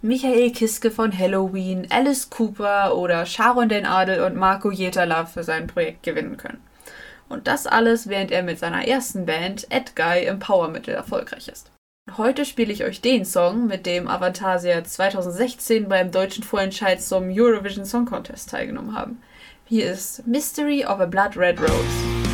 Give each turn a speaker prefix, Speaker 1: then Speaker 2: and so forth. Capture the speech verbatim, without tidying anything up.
Speaker 1: Michael Kiske von Helloween, Alice Cooper oder Sharon den Adel und Marco Jetala für sein Projekt gewinnen können. Und das alles, während er mit seiner ersten Band Edguy im Power Metal erfolgreich ist. Heute spiele ich euch den Song, mit dem Avantasia zwanzig sechzehn beim deutschen Vorentscheid zum Eurovision Song Contest teilgenommen haben. Hier ist Mystery of a Blood Red Rose.